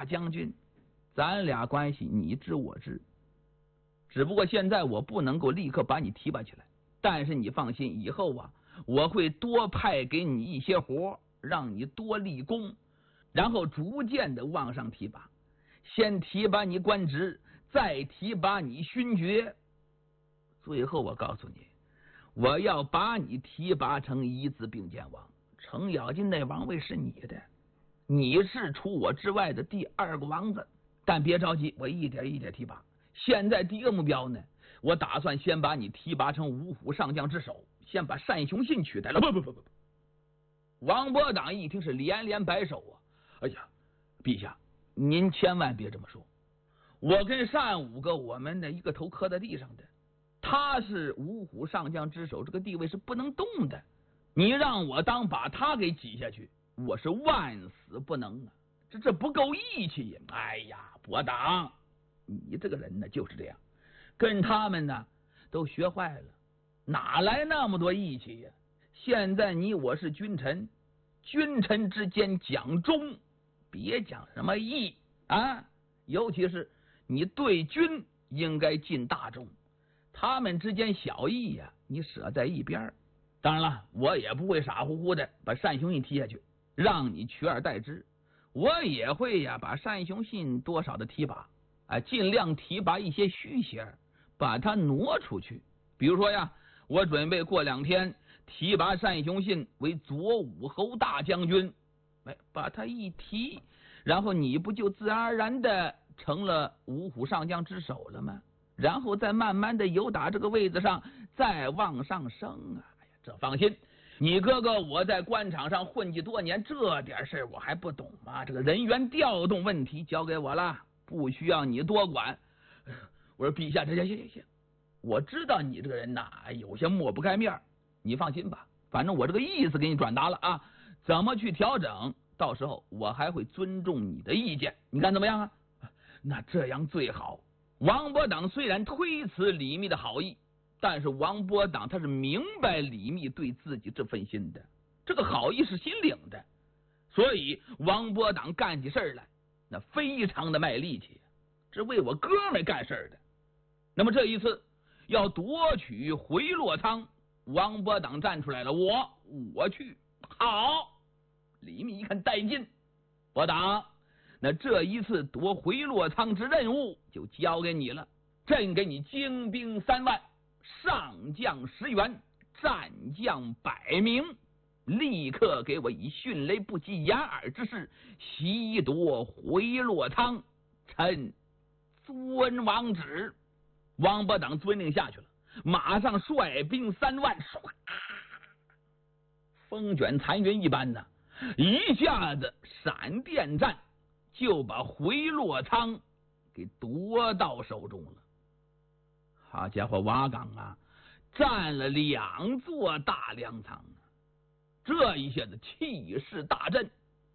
大将军，咱俩关系你知我知，只不过现在我不能够立刻把你提拔起来，但是你放心，以后啊，我会多派给你一些活，让你多立功，然后逐渐的往上提拔，先提拔你官职，再提拔你勋爵，最后我告诉你，我要把你提拔成一字并肩王，程咬金那王位是你的，你是除我之外的第二个王子。但别着急，我一点一点提拔。现在第一个目标呢，我打算先把你提拔成五虎上将之首，先把单雄信取代了。不，王伯党一听是连连摆手啊！哎呀，陛下，您千万别这么说，我跟单五个我们的一个头磕在地上的，他是五虎上将之首，这个地位是不能动的，你让我当把他给挤下去，我是万死不能啊！这不够义气呀！哎呀，伯党，你这个人呢就是这样，跟他们呢都学坏了，哪来那么多义气呀？现在你我是君臣，君臣之间讲忠，别讲什么义啊！尤其是你对君应该尽大忠，他们之间小义呀，你舍在一边。当然了，我也不会傻乎乎的把单雄信踢下去，让你取而代之。我也会呀，把单雄信多少的提拔，尽量提拔一些虚衔，把他挪出去。比如说呀，我准备过2天提拔单雄信为左武侯大将军，把他一提，然后你不就自然而然的成了五虎上将之首了吗？然后再慢慢的由打这个位子上再往上升啊！哎呀，这放心。你哥哥我在官场上混迹多年，这点事我还不懂吗？这个人员调动问题交给我了，不需要你多管。我说陛下，这行，我知道你这个人呐，有些抹不开面，你放心吧，反正我这个意思给你转达了啊，怎么去调整，到时候我还会尊重你的意见，你看怎么样啊？那这样最好。王伯党虽然推辞李密的好意，但是王伯党他是明白李密对自己这份心的，这个好意是心领的，所以王伯党干起事来那非常的卖力气，是为我哥们干事的。那么这一次要夺取回洛仓，王伯党站出来了，我去。好，李密一看带劲，伯党，那这一次夺回洛仓之任务就交给你了，朕给你精兵3万，上将10员，战将100名，立刻给我以迅雷不及掩耳之势袭夺回洛仓，臣遵王旨。王伯党遵令下去了，马上率兵3万，风卷残云一般呢，一下子闪电战就把回洛仓给夺到手中了。好家伙，瓦岗啊，占了2座大粮仓啊！这一下子气势大振。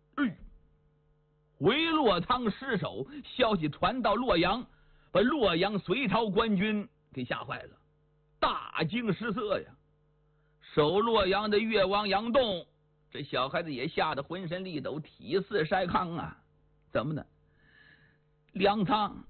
回洛仓失守，消息传到洛阳，把洛阳隋朝官军给吓坏了，大惊失色呀！守洛阳的越王杨栋，这小孩子也吓得浑身力抖，体似筛糠啊！怎么呢？粮仓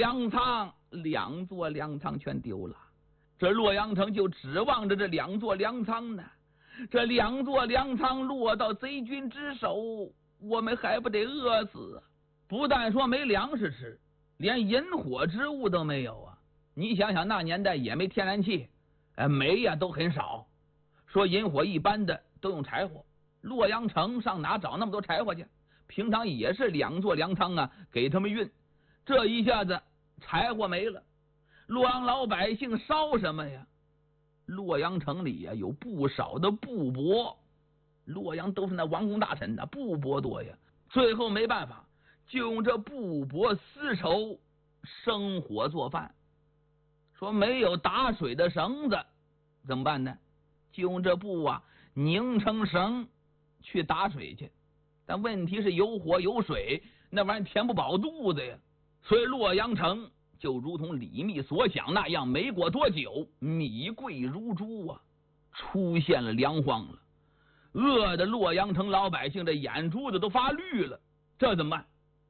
2座粮仓全丢了，这洛阳城就指望着这2座粮仓呢。这2座粮仓落到贼军之手，我们还不得饿死啊！不但说没粮食吃，连引火之物都没有啊！你想想，那年代也没天然气，煤呀都很少，说引火一般的都用柴火，洛阳城上哪找那么多柴火去？平常也是2座粮仓啊给他们运，这一下子柴火没了，洛阳老百姓烧什么呀？洛阳城里呀有不少的布帛，洛阳都是那王公大臣的，布帛多呀。最后没办法，就用这布帛丝绸生火做饭。说没有打水的绳子怎么办呢？就用这布啊拧成绳去打水去。但问题是有火有水，那玩意儿填不饱肚子呀。所以洛阳城就如同李密所想那样，没过多久，米贵如珠啊，出现了粮荒了，饿的洛阳城老百姓的眼珠子都发绿了，这怎么办？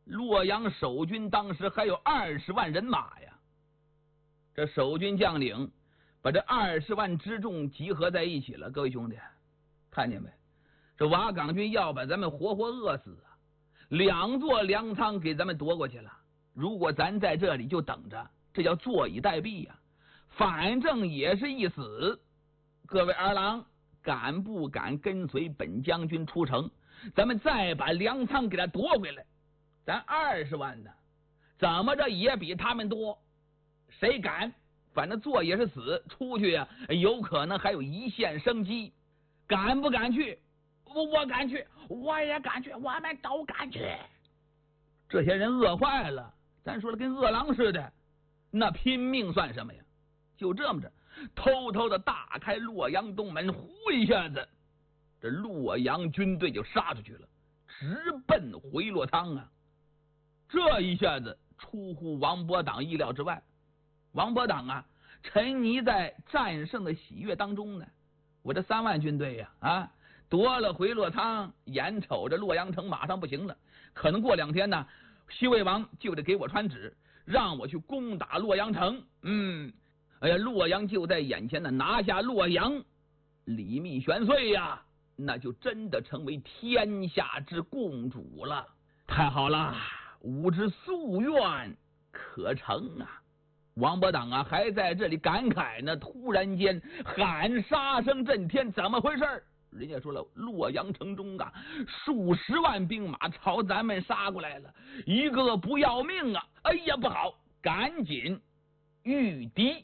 洛阳守军当时还有20万人马呀。这守军将领把这20万之众集合在一起了，各位兄弟，看见没？这瓦岗军要把咱们活活饿死啊！2座粮仓给咱们夺过去了，如果咱在这里就等着，这叫坐以待毙呀，反正也是一死。各位儿郎，敢不敢跟随本将军出城？咱们再把粮仓给他夺回来。咱20万呢，怎么着也比他们多。谁敢？反正做也是死，出去呀，有可能还有一线生机。敢不敢去？我敢去，我也敢去，我们都敢去。这些人饿坏了，咱说了跟饿狼似的，那拼命算什么呀？就这么着，偷偷的打开洛阳东门，呼一下子，这洛阳军队就杀出去了，直奔回洛仓啊！这一下子出乎王伯党意料之外。王伯党啊，沉溺在战胜的喜悦当中呢。我这3万军队呀，夺了回洛仓，眼瞅着洛阳城马上不行了，可能过2天呢，西魏王就得给我传旨，让我去攻打洛阳城。哎呀，洛阳就在眼前呢，拿下洛阳，李密玄岁呀，那就真的成为天下之共主了。太好了，吾之夙愿可成啊！王伯党啊，还在这里感慨呢，突然间喊杀声震天，怎么回事？人家说了，洛阳城中啊，数十万兵马朝咱们杀过来了，一个不要命啊！哎呀，不好，赶紧御敌！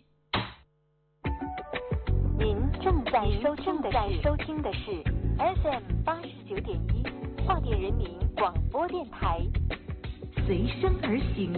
您正在收听的是 FM 89.1华电人民广播电台，随声而行，